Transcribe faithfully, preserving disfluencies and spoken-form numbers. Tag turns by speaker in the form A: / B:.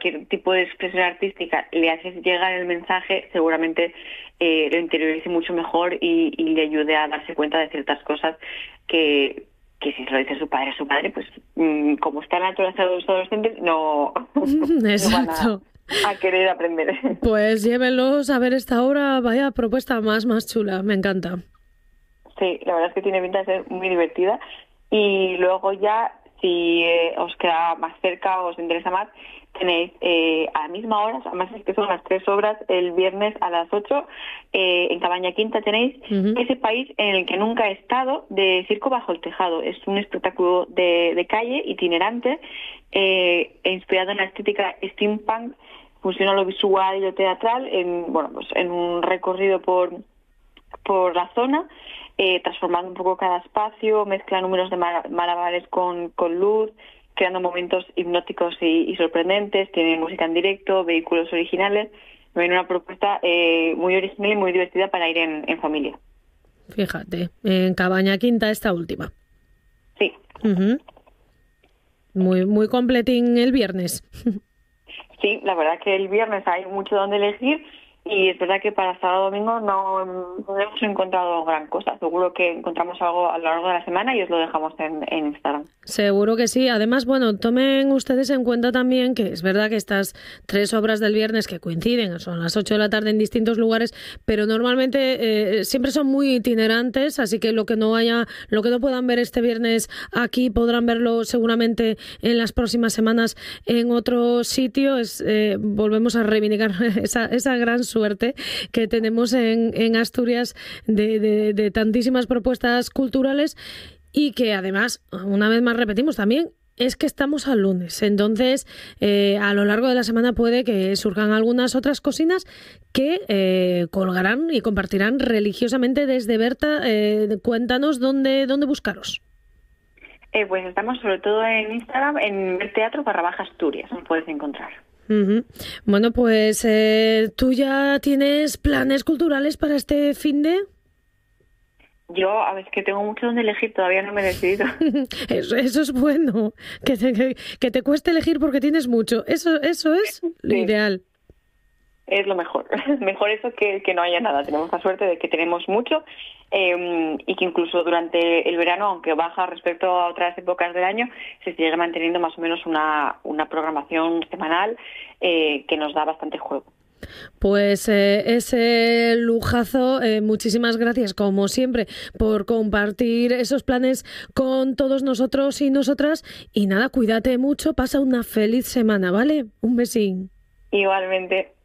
A: cualquier tipo de expresión artística le haces llegar el mensaje, seguramente eh, lo interiorice mucho mejor y, y le ayude a darse cuenta de ciertas cosas que, que si se lo dice su padre a su madre, pues mmm, como están naturalizados los adolescentes, no, no van a, a querer aprender.
B: Pues llévenlos a ver esta obra, vaya propuesta más, más chula, me encanta.
A: Sí, la verdad es que tiene pinta de ser muy divertida. Y luego ya, si eh, os queda más cerca o os interesa más, tenéis eh, a la misma hora, además es que son las tres obras, el viernes a las ocho, eh, en Cabaña Quinta tenéis uh-huh. Ese país en el que nunca he estado, de Circo bajo el tejado. Es un espectáculo de, de calle itinerante, eh, inspirado en la estética steampunk, fusiona lo visual y lo teatral, en, bueno, pues en un recorrido por, por la zona, Eh, transformando un poco cada espacio, mezcla números de malabares con, con luz, creando momentos hipnóticos y, y sorprendentes, tiene música en directo, vehículos originales, viene una propuesta eh, muy original y muy divertida para ir en, en familia.
B: Fíjate, en Cabaña Quinta esta última.
A: Sí.
B: Uh-huh. Muy, muy completín el viernes.
A: Sí, la verdad que el viernes hay mucho donde elegir. Y es verdad que para sábado domingo no, no hemos encontrado gran cosa. Seguro que encontramos algo a lo largo de la semana y os lo dejamos en, en Instagram.
B: Seguro que sí. Además, bueno, tomen ustedes en cuenta también que es verdad que estas tres obras del viernes que coinciden, son las ocho de la tarde en distintos lugares, pero normalmente eh, siempre son muy itinerantes, así que lo que no haya, lo que no puedan ver este viernes aquí podrán verlo seguramente en las próximas semanas en otro sitio. Es, eh, volvemos a reivindicar esa, esa gran suerte que tenemos en, en Asturias de, de, de tantísimas propuestas culturales y que además, una vez más repetimos también, es que estamos al lunes. Entonces, eh, a lo largo de la semana puede que surjan algunas otras cocinas que eh, colgarán y compartirán religiosamente desde Berta. Eh, cuéntanos dónde, dónde buscaros.
A: Eh, pues estamos sobre todo en Instagram, en Ver Teatro barra baja Asturias, nos puedes encontrar.
B: Uh-huh. Bueno, pues eh, ¿tú ya tienes planes culturales para este fin de...?
A: Yo, a ver, es que tengo mucho donde elegir, todavía no me he decidido.
B: eso, eso es bueno, que te, que, que te cueste elegir porque tienes mucho. Eso, eso es lo sí. ideal.
A: Es lo mejor. Mejor eso que, que no haya nada. Tenemos la suerte de que tenemos mucho eh, y que incluso durante el verano, aunque baja respecto a otras épocas del año, se sigue manteniendo más o menos una, una programación semanal eh, que nos da bastante juego.
B: Pues eh, ese lujazo, eh, muchísimas gracias como siempre por compartir esos planes con todos nosotros y nosotras y nada, cuídate mucho, pasa una feliz semana, ¿vale? Un besín.
A: Igualmente.